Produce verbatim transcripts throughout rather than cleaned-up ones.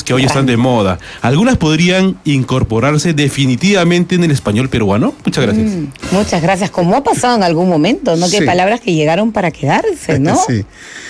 que hoy están de moda, ¿algunas podrían incorporarse definitivamente en el español peruano? Muchas gracias. Mm, muchas gracias. Como ha pasado en algún momento, ¿no? Que hay Sí. palabras que llegaron para quedarse, ¿no? Sí.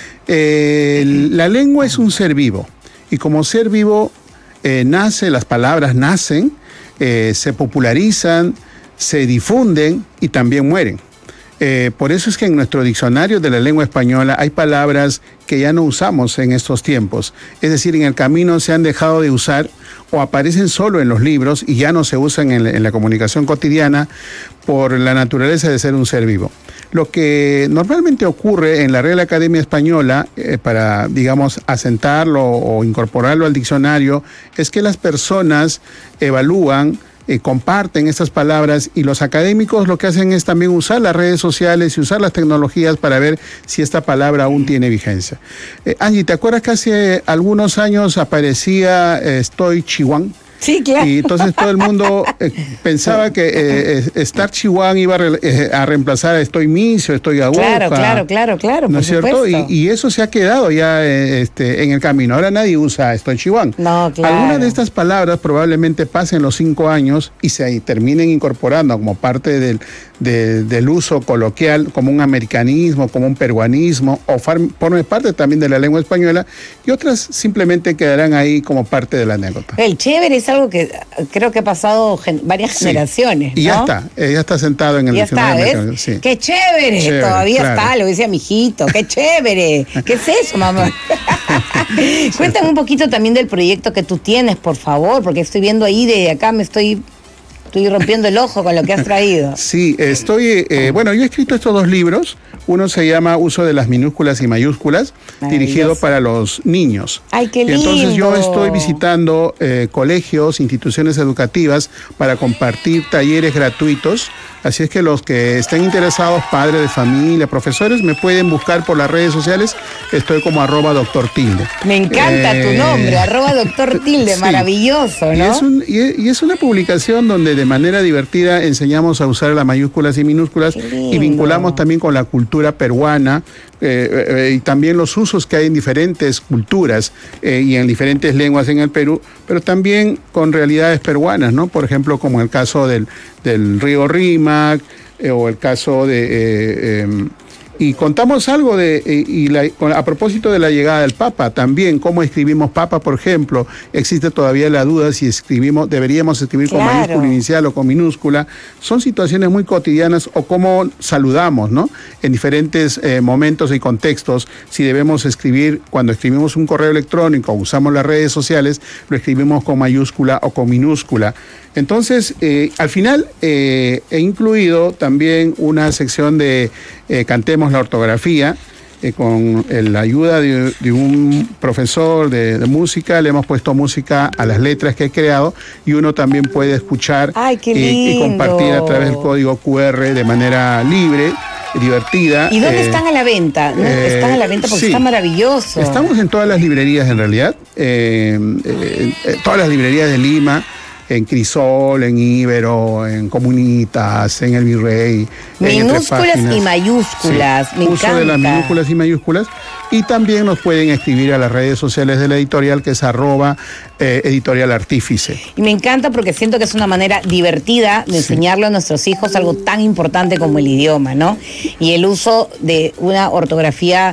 Eh, la lengua es un ser vivo y como ser vivo eh, nace, las palabras nacen, eh, se popularizan, se difunden y también mueren. Eh, por eso es que en nuestro diccionario de la lengua española hay palabras que ya no usamos en estos tiempos. Es decir, en el camino se han dejado de usar o aparecen solo en los libros y ya no se usan en la, en la comunicación cotidiana por la naturaleza de ser un ser vivo. Lo que normalmente ocurre en la Real Academia Española, eh, para, digamos, asentarlo o incorporarlo al diccionario, es que las personas evalúan, Eh, comparten estas palabras y los académicos lo que hacen es también usar las redes sociales y usar las tecnologías para ver si esta palabra aún tiene vigencia. Eh, Angie, ¿te acuerdas que hace algunos años aparecía eh, Estoy Chihuahua? Sí, claro. Y entonces todo el mundo eh, pensaba que eh, eh, estar Chihuahua iba a, re, eh, a reemplazar a Estoy Micio, Estoy Aguja. Claro, claro, claro, claro. ¿No es cierto? Y, y eso se ha quedado ya eh, este, en el camino. Ahora nadie usa Estoy Chihuahua. No, claro. Algunas de estas palabras probablemente pasen los cinco años y se terminen incorporando como parte del, de, del uso coloquial, como un americanismo, como un peruanismo, o forme parte también de la lengua española, y otras simplemente quedarán ahí como parte de la anécdota. El chévere es algo que creo que ha pasado gen varias Sí. generaciones, ¿no? Y ya está, eh, ya está sentado en el Ya está, diccionario. ¿ves? Sí. ¡Qué chévere! Chévere, Todavía claro. está, lo decía mi hijito. ¡Qué chévere! ¿Qué es eso, mamá? Cuéntame un poquito también del proyecto que tú tienes, por favor, porque estoy viendo ahí de acá, me estoy... Estoy rompiendo el ojo con lo que has traído. Sí, estoy, eh, bueno, yo he escrito estos dos libros. Uno se llama Uso de las minúsculas y mayúsculas, dirigido para los niños. ¡Ay, qué Y entonces yo lindo! estoy visitando eh, colegios, instituciones educativas para compartir talleres gratuitos. Así es que los que estén interesados, padres de familia, profesores, me pueden buscar por las redes sociales. Estoy como arroba doctor tilde. Me encanta Eh, tu nombre, arroba doctor tilde, sí. maravilloso, ¿no? Y es, un, y, es, y es una publicación donde de manera divertida enseñamos a usar las mayúsculas y minúsculas y vinculamos también con la cultura peruana eh, eh, y también los usos que hay en diferentes culturas eh, y en diferentes lenguas en el Perú, pero también con realidades peruanas, ¿no? Por ejemplo, como el caso del, del río Rímac eh, o el caso de... Eh, eh, Y contamos algo de, y la, a propósito de la llegada del Papa, también cómo escribimos Papa, por ejemplo, existe todavía la duda si escribimos, deberíamos escribir con Claro. mayúscula inicial o con minúscula. Son situaciones muy cotidianas, o cómo saludamos, ¿no? En diferentes eh, momentos y contextos, si debemos escribir, cuando escribimos un correo electrónico o usamos las redes sociales, lo escribimos con mayúscula o con minúscula. Entonces, eh, al final eh, he incluido también una sección de eh, Cantemos la ortografía, eh, con eh, la ayuda de, de un profesor de, de música. Le hemos puesto música a las letras que he creado y uno también puede escuchar Ay, qué y, y compartir a lindo. través del código cu erre de manera libre, divertida. ¿Y dónde Eh, están a la venta? ¿No? eh, Están a la venta porque sí. está maravilloso. Estamos en todas las librerías en realidad, eh, eh, eh, todas las librerías de Lima, en Crisol, en Ibero, en Comunitas, en El Virrey. en Minúsculas Entre y Páginas. mayúsculas, Sí, me uso de las encanta. minúsculas y mayúsculas. Y también nos pueden escribir a las redes sociales de la editorial, que es arroba eh, editorial artífice. Y me encanta porque siento que es una manera divertida de enseñarle a nuestros hijos algo tan importante como el idioma, ¿no? Y el uso de una ortografía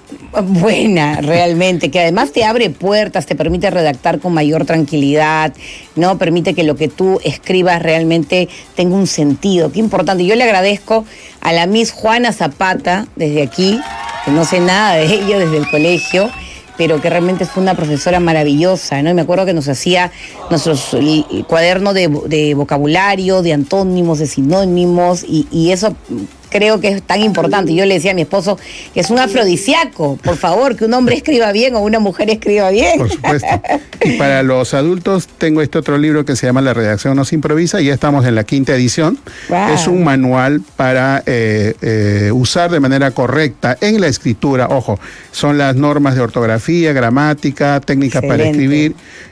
buena, realmente, que además te abre puertas, te permite redactar con mayor tranquilidad, ¿no? Permite que lo que tú escribas realmente tenga un sentido. Qué importante. Yo le agradezco a la Miss Juana Zapata, desde aquí, que no sé nada de ello desde el colegio, pero que realmente fue una profesora maravillosa, ¿no? Y me acuerdo que nos hacía nuestros el, el cuaderno de, de vocabulario, de antónimos, de sinónimos, y, y eso creo que es tan importante. Yo le decía a mi esposo que es un afrodisíaco, por favor, que un hombre escriba bien o una mujer escriba bien. Por supuesto. Y para los adultos tengo este otro libro que se llama La redacción no se improvisa, y ya estamos en la quinta edición. Wow. Es un manual para eh, eh, usar de manera correcta en la escritura. Ojo, son las normas de ortografía, gramática, técnicas para Excelente. escribir.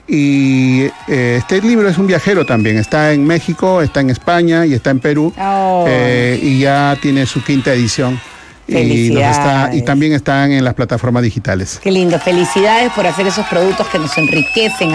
Y eh, este libro es un viajero también. Está en México, está en España y está en Perú. Oh. Eh, y ya tiene su quinta edición. Y, nos está, Felicidades. y también están en las plataformas digitales. Qué lindo. Felicidades por hacer esos productos que nos enriquecen